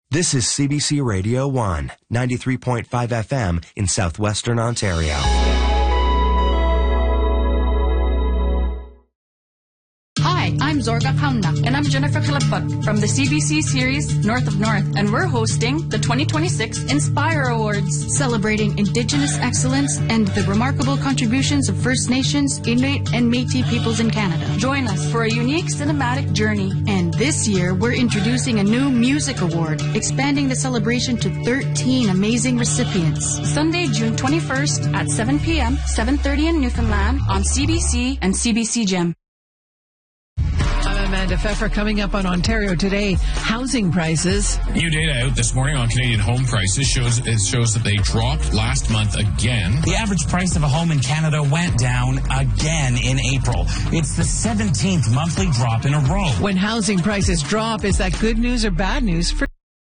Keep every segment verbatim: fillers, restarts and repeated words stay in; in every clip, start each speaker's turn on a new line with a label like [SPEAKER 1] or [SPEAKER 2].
[SPEAKER 1] This is C B C Radio one, ninety-three point five F M in southwestern Ontario.
[SPEAKER 2] Hi, I'm Zorga Kaunda.
[SPEAKER 3] And I'm Jennifer Kalapag from the C B C series North of North, and we're hosting the twenty twenty-six Inspire Awards,
[SPEAKER 2] Celebrating Indigenous excellence and the remarkable contributions of First Nations, Inuit, and Métis peoples in Canada.
[SPEAKER 3] Join us for a unique cinematic journey.
[SPEAKER 2] And this year, we're introducing a new music award, expanding the celebration to thirteen amazing recipients.
[SPEAKER 3] Sunday, June twenty-first at seven p.m., seven thirty in Newfoundland on C B C and C B C Gem.
[SPEAKER 4] Amanda Pfeffer. Coming up on Ontario Today, housing prices.
[SPEAKER 5] New data out this morning on Canadian home prices shows it shows that they dropped last month again.
[SPEAKER 6] The average price of a home in Canada went down again in April. It's the seventeenth monthly drop in a row.
[SPEAKER 4] When housing prices drop, is that good news or bad news for...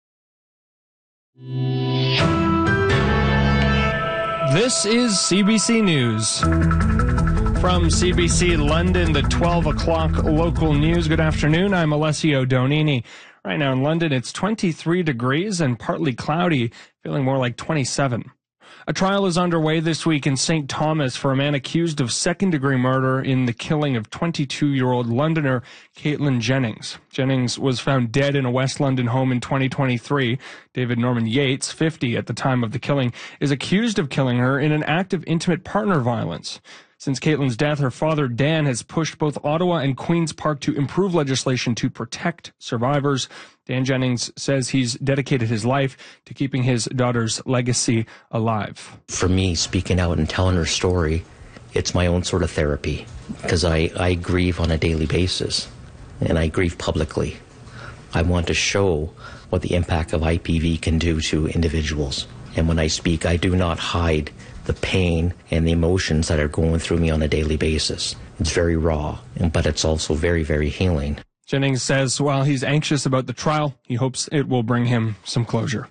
[SPEAKER 7] This is C B C News. From C B C London, the twelve o'clock local news. Good afternoon. I'm Alessio Donini. Right now in London, it's twenty-three degrees and partly cloudy, feeling more like twenty-seven. A trial is underway this week in Saint Thomas for a man accused of second-degree murder in the killing of twenty-two-year-old Londoner Caitlin Jennings. Jennings was found dead in a West London home in twenty twenty-three. David Norman Yates, fifty at the time of the killing, is accused of killing her in an act of intimate partner violence. Since Caitlin's death, her father, Dan, has pushed both Ottawa and Queen's Park to improve legislation to protect survivors. Dan Jennings says he's dedicated his life to keeping his daughter's legacy alive.
[SPEAKER 8] For me, speaking out and telling her story, it's my own sort of therapy, because I, I grieve on a daily basis, and I grieve publicly. I want to show what the impact of I P V can do to individuals. And when I speak, I do not hide the pain and the emotions that are going through me on a daily basis. It's very raw, but it's also very, very healing.
[SPEAKER 7] Jennings says while he's anxious about the trial, he hopes it will bring him some closure.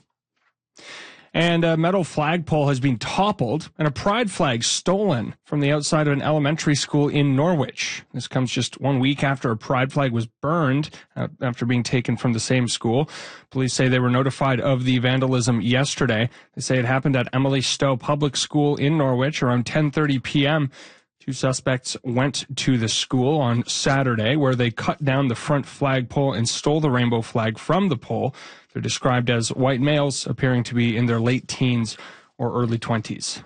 [SPEAKER 7] And a metal flagpole has been toppled and a pride flag stolen from the outside of an elementary school in Norwich. This comes just one week after a pride flag was burned uh, after being taken from the same school. Police say they were notified of the vandalism yesterday. They say it happened at Emily Stowe Public School in Norwich around ten thirty p.m. Two suspects went to the school on Saturday where they cut down the front flagpole and stole the rainbow flag from the pole. They're described as white males appearing to be in their late teens or early twenties.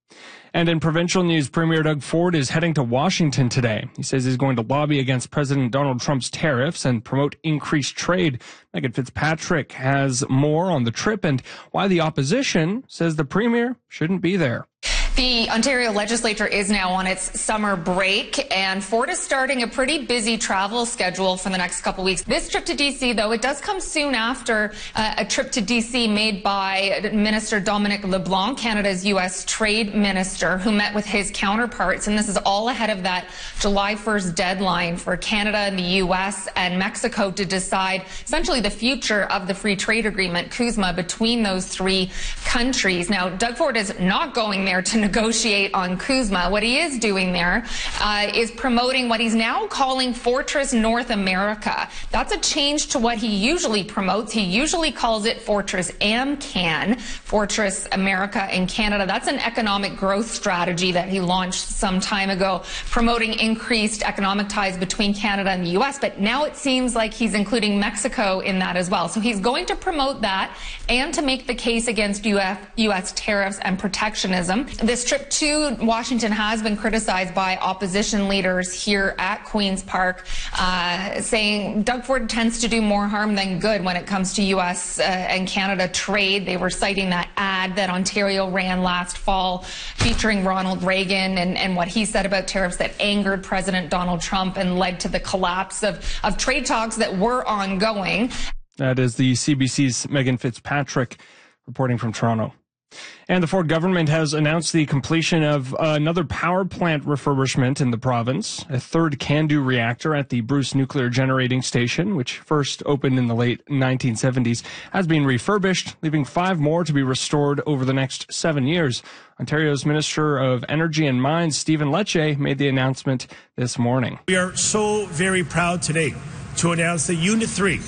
[SPEAKER 7] And in provincial news, Premier Doug Ford is heading to Washington today. He says he's going to lobby against President Donald Trump's tariffs and promote increased trade. Megan Fitzpatrick has more on the trip and why the opposition says the Premier shouldn't be there.
[SPEAKER 9] The Ontario legislature is now on its summer break, and Ford is starting a pretty busy travel schedule for the next couple weeks. This trip to D C, though, it does come soon after uh, a trip to D C made by Minister Dominic LeBlanc, Canada's U S trade minister, who met with his counterparts. And this is all ahead of that July first deadline for Canada and the U S and Mexico to decide essentially the future of the free trade agreement, CUSMA, between those three countries. Now, Doug Ford is not going there to negotiate on CUSMA. What he is doing there uh, is promoting what he's now calling Fortress North America. That's a change to what he usually promotes. He usually calls it Fortress AmCan, Fortress America in Canada. That's an economic growth strategy that he launched some time ago, promoting increased economic ties between Canada and the U S. But now it seems like he's including Mexico in that as well. So he's going to promote that and to make the case against U S tariffs and protectionism. This trip to Washington has been criticized by opposition leaders here at Queen's Park, uh, saying Doug Ford tends to do more harm than good when it comes to U S uh, and Canada trade. They were citing that ad that Ontario ran last fall featuring Ronald Reagan and, and what he said about tariffs that angered President Donald Trump and led to the collapse of, of trade talks that were ongoing.
[SPEAKER 7] That is the C B C's Megan Fitzpatrick reporting from Toronto. And the Ford government has announced the completion of another power plant refurbishment in the province. A third CANDU reactor at the Bruce Nuclear Generating Station, which first opened in the late nineteen seventies, has been refurbished, leaving five more to be restored over the next seven years. Ontario's Minister of Energy and Mines, Stephen Lecce, made the announcement this morning.
[SPEAKER 10] We are so very proud today to announce that Unit three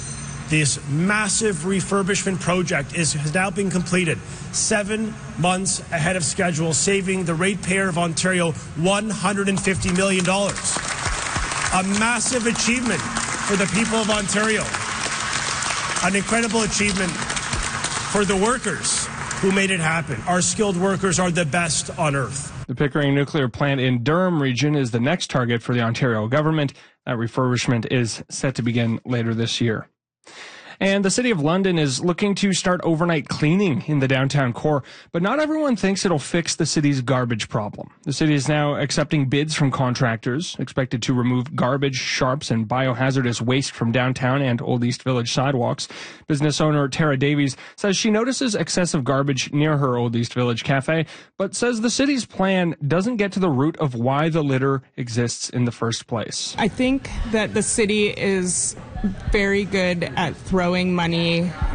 [SPEAKER 10] This massive refurbishment project is, has now been completed seven months ahead of schedule, saving the ratepayer of Ontario one hundred fifty million dollars. A massive achievement for the people of Ontario. An incredible achievement for the workers who made it happen. Our skilled workers are the best on earth.
[SPEAKER 7] The Pickering nuclear plant in Durham region is the next target for the Ontario government. That refurbishment is set to begin later this year. And the City of London is looking to start overnight cleaning in the downtown core, but not everyone thinks it'll fix the city's garbage problem. The city is now accepting bids from contractors expected to remove garbage, sharps, and biohazardous waste from downtown and Old East Village sidewalks. Business owner Tara Davies says she notices excessive garbage near her Old East Village cafe, but says the city's plan doesn't get to the root of why the litter exists in the first place.
[SPEAKER 11] I think that the city is very good at throwing money